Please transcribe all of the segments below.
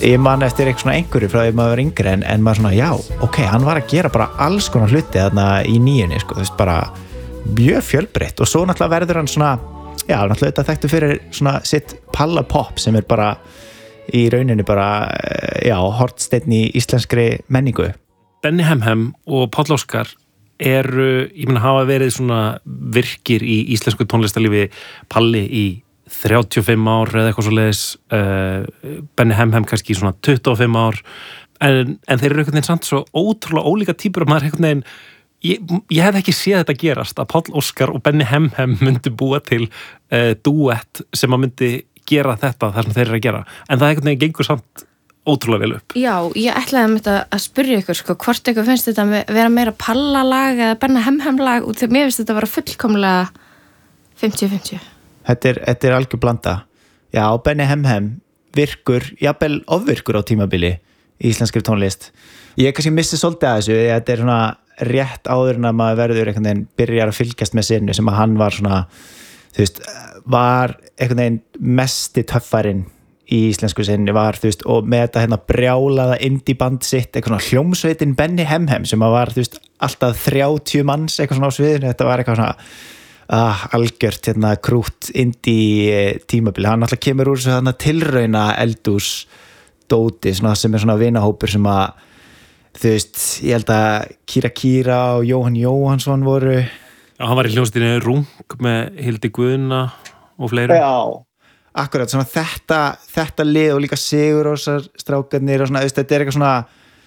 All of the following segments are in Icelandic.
ég man eftir eitthvað svona einhverju frá því maður var yngri en maður svona, já, ok, hann var að gera bara alls konar hluti þarna í nýjunni, sko, þú veist, bara mjög fjölbreytt og svo náttúrulega verður hann svona, já, náttúrulega þetta þekktu fyrir svona sitt pallapop sem bara í rauninni bara, já, hornsteinn í íslenskri menningu. Benni Hemhem og Páll Óskar eru, ég meina, hafa verið svona virkir í íslensku tónlistarlífi. Palli í 35 ár eða eitthvað svoleiðis, Benni Hemhem kannski svona 25 ár, en þeir eru einhvern veginn samt svo ótrúlega ólíka típur og maður einhvern veginn, ég hef ekki séð þetta gerast að Páll Óskar og Benni Hemhem myndi búa til duett sem að myndi gera þetta þar sem þeir eru að gera, en það einhvern veginn gengur samt ótrúlega vel upp. Já, ég ætlaði að spyrja ykkur, sko, hvort ykkur finnst þetta vera meira pallalag eða Benni Hemhem lag, og þegar mér finnst þetta vera fullkomlega 50-50. Þetta er algjör blanda. Já, Benni Hemhem virkur, jafnvel ofvirkur á tímabili í íslenskri tónlist. Ég kannski missi svolítið að þessu, þetta er svona rétt áður en að maður verður einhvern veginn byrjar að fylgjast með sinu sem að hann var svona, þú veist, var einhvern veginn mesti töffarinn í íslensku sinni var, þú veist, og með þetta hérna brjálaða indie band sitt, eitthvað svona hljómsveitin Benni Hemhem sem að var, þú veist, alltaf 30 manns eitthvað svona á sviðinu, þetta var eitthvað svona algjört hérna krútt indie tímabili, hann alltaf kemur úr þessu þarna tilrauna eldús dóti, svona, sem er svona vinahópur sem að, þú veist, ég held að Kira og Jóhann Jóhannsson voru. Já, hann var í hljómsveitinni Rung með Hildi Guðna og fleiri. Já, akkurat, svona þetta lið og líka Sigurósar strákarnir og svona, þetta er eitthvað svona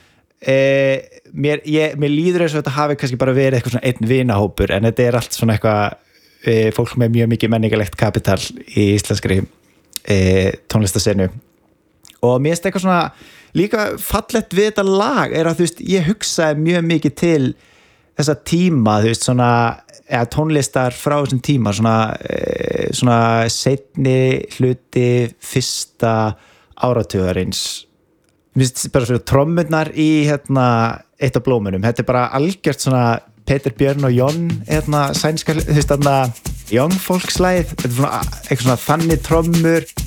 mér líður eins og þetta hafi kannski bara verið eitthvað svona einn vinahópur, en þetta er allt svona eitthvað fólk með mjög mikið menningarlegt kapital í íslenskri tónlistasenu. Og mér finnst eitthvað svona líka fallegt við þetta lag er að, þú veist, ég hugsaði mjög mikið til þessa tíma, þú veist, svona tónlistar frá þessum tíma, svona seinni hluti fyrsta áratugarins. Mér finnst bara svona trommurnar í hérna Eitt af blómunum, þetta er bara algjört svona Peter Björn og Jon hérna sænska, þú veist, þarna Young Folks lagið, þetta er svona eitthvað svona þannig trommur